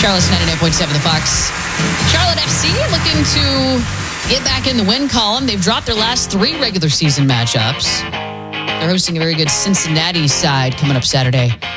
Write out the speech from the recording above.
Charlotte's 99.7 The Fox. Charlotte FC looking to get back in the win column. They've dropped their last 3 regular season matchups. They're hosting a very good Cincinnati side coming up Saturday